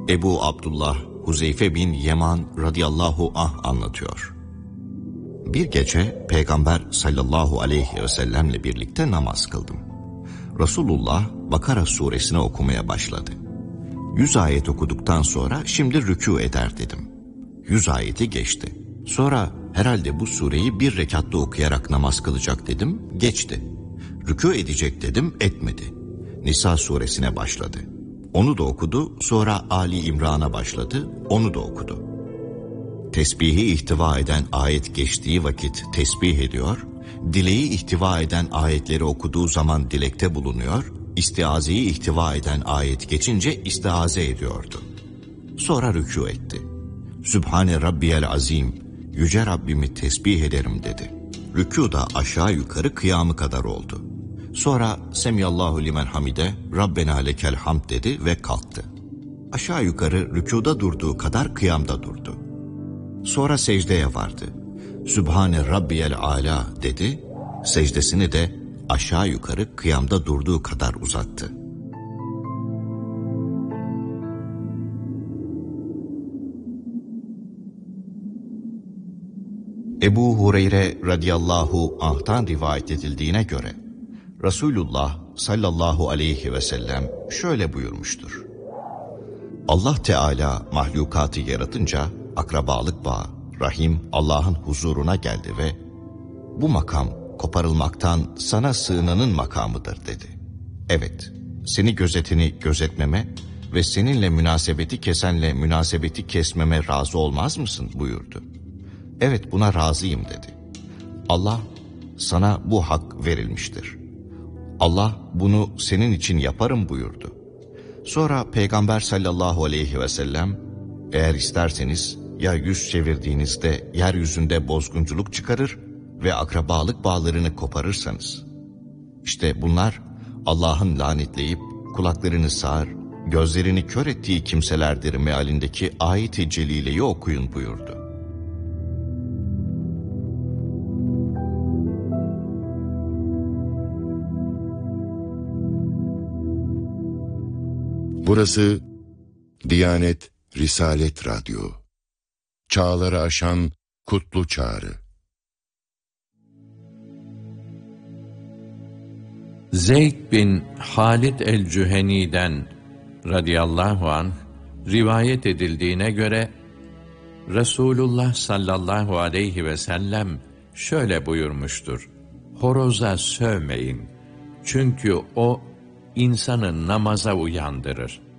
Ebu Abdullah Huzeyfe bin Yeman radıyallahu anh anlatıyor. Bir gece Peygamber sallallahu aleyhi ve sellemle birlikte namaz kıldım. Resulullah Bakara suresini okumaya başladı. 100 ayet okuduktan sonra şimdi rükû eder dedim. 100 ayeti geçti. Sonra herhalde bu sureyi bir rekatta okuyarak namaz kılacak dedim, geçti. Rükû edecek dedim, etmedi. Nisa suresine başladı. Onu da okudu, sonra Ali İmran'a başladı, onu da okudu. Tesbihi ihtiva eden ayet geçtiği vakit tesbih ediyor, dileği ihtiva eden ayetleri okuduğu zaman dilekte bulunuyor, istiazeyi ihtiva eden ayet geçince istiaze ediyordu. Sonra rükû etti. Sübhane Rabbiyel Azim, Yüce Rabbimi tesbih ederim dedi. Rükû da aşağı yukarı kıyamı kadar oldu. Sonra Semiyallahu limen hamide, Rabbena lekel hamd dedi ve kalktı. Aşağı yukarı rükûda durduğu kadar kıyamda durdu. Sonra secdeye vardı. Sübhane Rabbiyel Ala dedi, secdesini de aşağı yukarı kıyamda durduğu kadar uzattı. Ebu Hureyre radıyallahu anh'tan rivayet edildiğine göre, Resulullah sallallahu aleyhi ve sellem şöyle buyurmuştur. Allah Teala mahlukatı yaratınca akrabalık bağı, rahim Allah'ın huzuruna geldi ve bu makam koparılmaktan sana sığınanın makamıdır dedi. Evet, seni gözetini gözetmeme ve seninle münasebeti kesenle münasebeti kesmeme razı olmaz mısın buyurdu. Evet, buna razıyım dedi. Allah, sana bu hak verilmiştir. Allah bunu senin için yaparım buyurdu. Sonra Peygamber sallallahu aleyhi ve sellem, eğer isterseniz ya yüz çevirdiğinizde yeryüzünde bozgunculuk çıkarır ve akrabalık bağlarını koparırsanız. İşte bunlar Allah'ın lanetleyip kulaklarını sağır, gözlerini kör ettiği kimselerdir mealindeki ayet-i celileyi okuyun buyurdu. Burası Diyanet Risalet Radyo. Çağları aşan kutlu çağrı. Zeyd bin Halid el-Cüheni'den radıyallahu anh rivayet edildiğine göre Resulullah sallallahu aleyhi ve sellem şöyle buyurmuştur. Horoza sövmeyin, çünkü o insanı namaza uyandırır.